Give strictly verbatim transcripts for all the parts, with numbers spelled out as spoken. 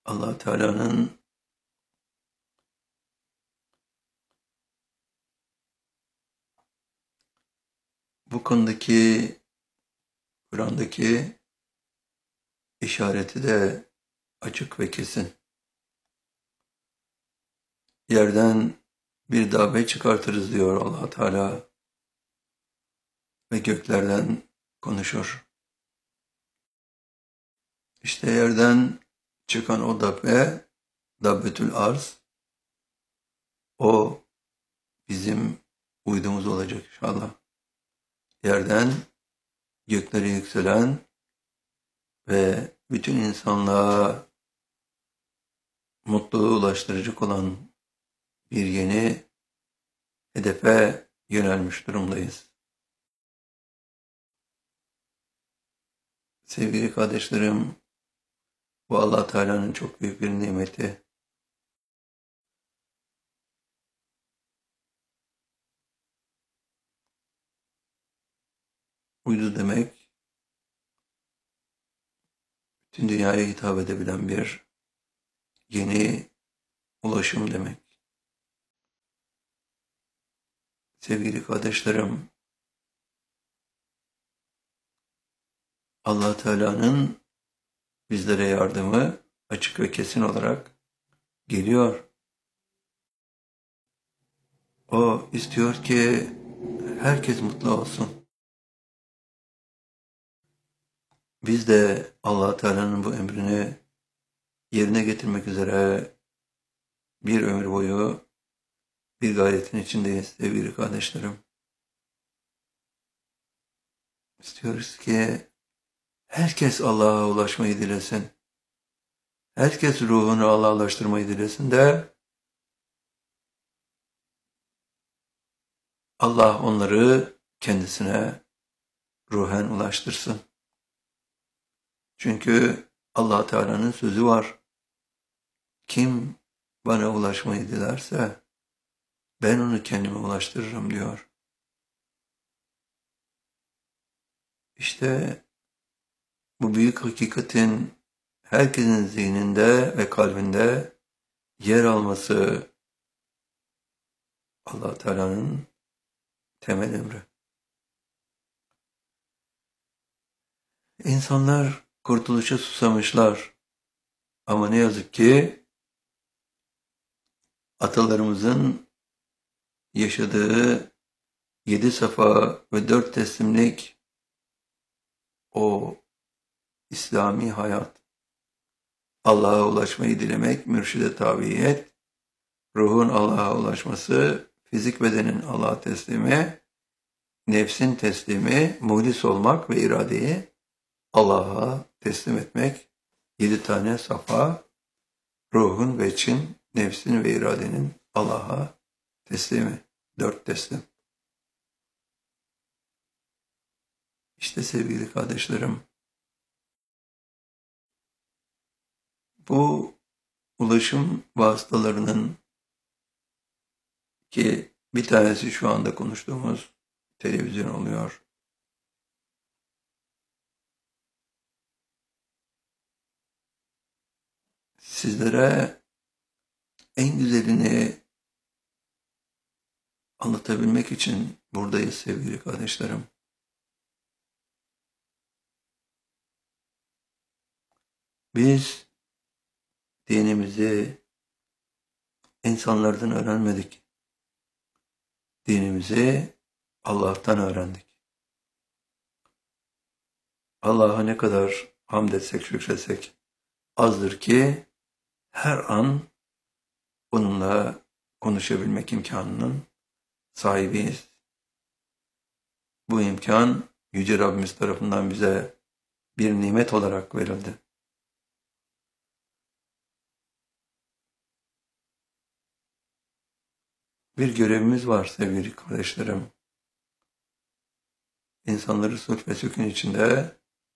Allah Teala'nın bu konudaki Kur'an'daki işareti de açık ve kesin. Yerden bir dabbe çıkartırız diyor Allah Teala ve göklerden konuşur. İşte yerden çıkan o dabbe, Dabbetül Arz, o bizim uydumuz olacak inşallah. Yerden göklere yükselen ve bütün insanlığa mutluluğu ulaştıracak olan bir yeni hedefe yönelmiş durumdayız. Sevgili kardeşlerim, bu Allah Teala'nın çok büyük bir nimeti. Uydu demek, bütün dünyaya hitap edebilen bir yeni ulaşım demek. Sevgili kardeşlerim, Allah Teala'nın bizlere yardımı açık ve kesin olarak geliyor. O istiyor ki herkes mutlu olsun. Biz de Allah Teala'nın bu emrini yerine getirmek üzere bir ömür boyu bir gayretin içindeyiz sevgili kardeşlerim. İstiyoruz ki herkes Allah'a ulaşmayı dilesin. Herkes ruhunu Allah'laştırmayı dilesin de Allah onları kendisine ruhen ulaştırsın. Çünkü Allah Teala'nın sözü var. Kim bana ulaşmayı dilerse ben onu kendime ulaştırırım diyor. İşte bu büyük hakikatin herkesin zihninde ve kalbinde yer alması Allah Teala'nın temel emri. İnsanlar kurtuluşa susamışlar. Ama ne yazık ki atalarımızın yaşadığı yedi safa ve dört teslimlik o İslami hayat, Allah'a ulaşmayı dilemek, mürşide tabiyet, ruhun Allah'a ulaşması, fizik bedenin Allah'a teslimi, nefsin teslimi, muhlis olmak ve iradeyi Allah'a teslim etmek, yedi tane safa, ruhun ve için, nefsin ve iradenin Allah'a teslimi, dört teslim. İşte sevgili kardeşlerim, bu ulaşım vasıtalarının ki bir tanesi şu anda konuştuğumuz televizyon oluyor. Sizlere en güzelini anlatabilmek için buradayız sevgili kardeşlerim. Biz dinimizi insanlardan öğrenmedik. Dinimizi Allah'tan öğrendik. Allah'a ne kadar hamd etsek, şükretsek azdır ki her an onunla konuşabilmek imkanının sahibiyiz. Bu imkan Yüce Rabbimiz tarafından bize bir nimet olarak verildi. Bir görevimiz var sevgili kardeşlerim. İnsanları sulh ve sükun içinde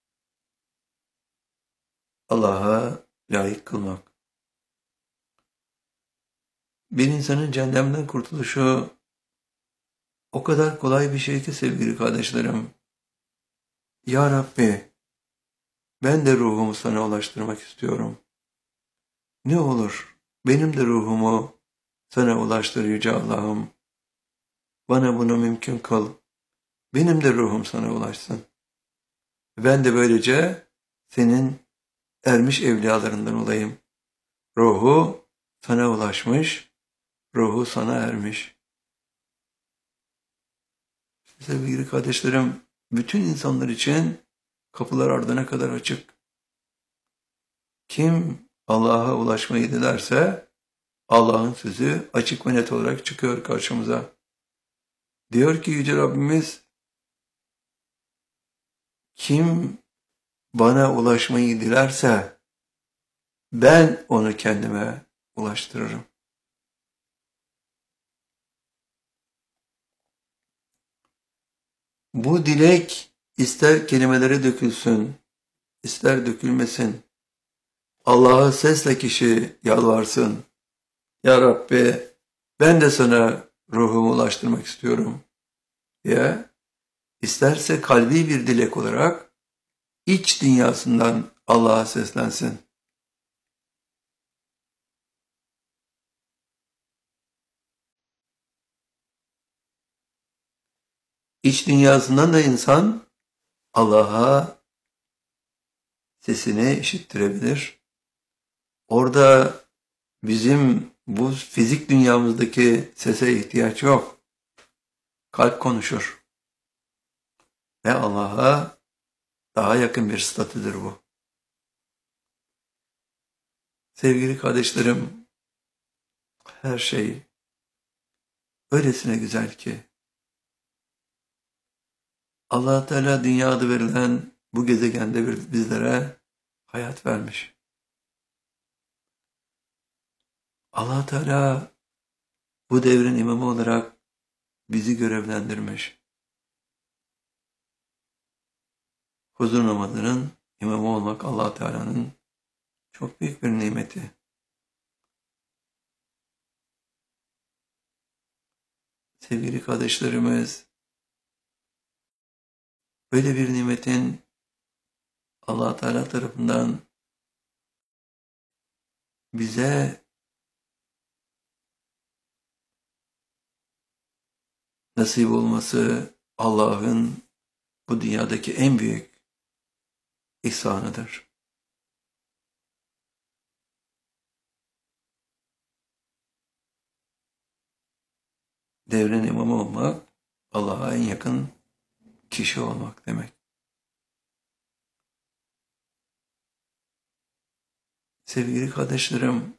Allah'a layık kılmak. Bir insanın cehennemden kurtuluşu o kadar kolay bir şey ki sevgili kardeşlerim. Ya Rabbi, ben de ruhumu sana ulaştırmak istiyorum. Ne olur benim de ruhumu sana ulaştır Yüce Allah'ım. Bana bunu mümkün kıl. Benim de ruhum sana ulaşsın. Ben de böylece senin ermiş evliyalarından olayım. Ruhu sana ulaşmış, ruhu sana ermiş. Sevgili kardeşlerim, bütün insanlar için kapılar ardına kadar açık. Kim Allah'a ulaşmayı dilerse Allah'ın sözü açık ve net olarak çıkıyor karşımıza. Diyor ki Yüce Rabbimiz, kim bana ulaşmayı dilerse ben onu kendime ulaştırırım. Bu dilek ister kelimelere dökülsün, ister dökülmesin. Allah'a sesle kişi yalvarsın. Ya Rabbi, ben de sana ruhumu ulaştırmak istiyorum diye. İsterse kalbi bir dilek olarak iç dünyasından Allah'a seslensin. İç dünyasından da insan Allah'a sesini işittirebilir. Orada bizim bu fizik dünyamızdaki sese ihtiyaç yok. Kalp konuşur. Ve Allah'a daha yakın bir statüdür bu. Sevgili kardeşlerim, her şey öylesine güzel ki Allah Teala dünyada verilen bu gezegende bir bizlere hayat vermiş. Allah Teala bu devrin imamı olarak bizi görevlendirmiş. Huzur namazının imamı olmak Allah Teala'nın çok büyük bir nimeti. Sevgili kardeşlerimiz, böyle bir nimetin Allah Teala tarafından bize nasip olması Allah'ın bu dünyadaki en büyük ihsanıdır. Devrin imamı olmak, Allah'a en yakın kişi olmak demek. Sevgili kardeşlerim,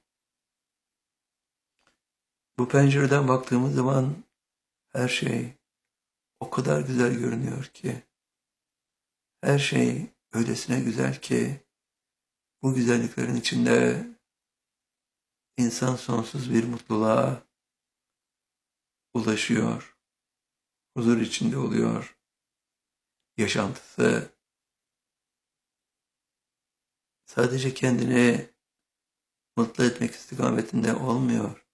bu pencereden baktığımız zaman her şey o kadar güzel görünüyor ki, her şey öylesine güzel ki, bu güzelliklerin içinde insan sonsuz bir mutluluğa ulaşıyor, huzur içinde oluyor, yaşantısı sadece kendini mutlu etmek istikametinde olmuyor.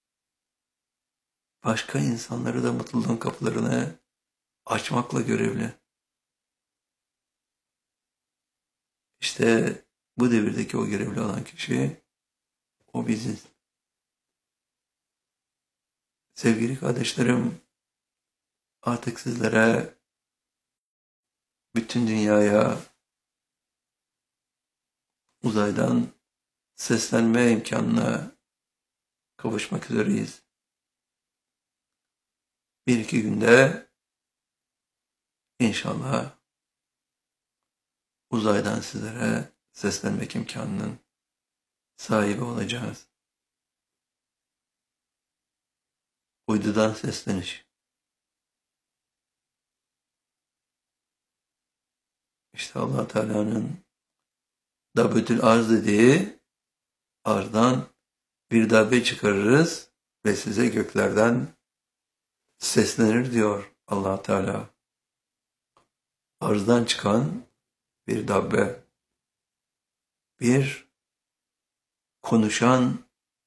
Başka insanları da mutluluğun kapılarını açmakla görevli. İşte bu devirdeki o görevli olan kişi, o biziz. Sevgili kardeşlerim, artık sizlere, bütün dünyaya uzaydan seslenme imkanına kavuşmak üzereyiz. Bir iki günde inşallah uzaydan sizlere seslenmek imkanının sahibi olacağız. Uydudan sesleniş. İşte Allah Teala'nın Dabütül arz dediği, arzdan bir dabbe çıkarırız ve size göklerden seslenir diyor Allah Teala. Arzdan çıkan bir dabbe, bir konuşan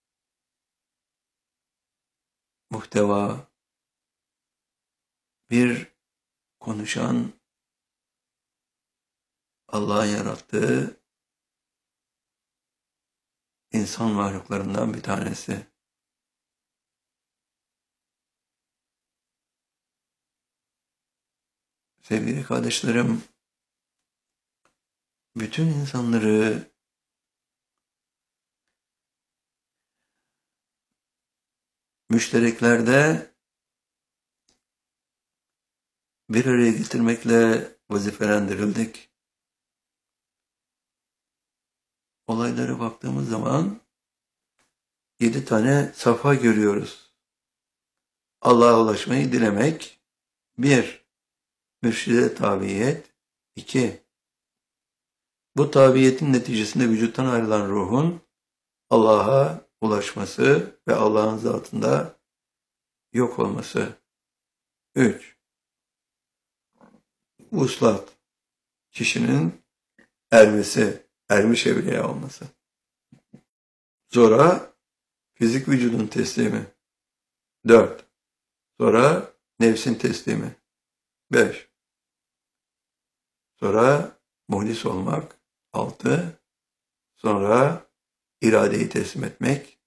muhteva, bir konuşan Allah'ın yarattığı insan insan mahluklarından bir tanesi. Sevgili kardeşlerim, bütün insanları müştereklerde bir araya getirmekle vazifelendirildik. Olaylara baktığımız zaman yedi tane safha görüyoruz. Allah'a ulaşmayı dilemek, bir, mürşide tabiyet, iki, bu tabiyetin neticesinde vücuttan ayrılan ruhun Allah'a ulaşması ve Allah'ın zatında yok olması. Üç, vuslat, kişinin ermesi, ermiş evliya olması. Sonra fizik vücudun teslimi. Dört, sonra nefsin teslimi. Beş, sonra muhlis olmak. Altı, sonra iradeyi teslim etmek.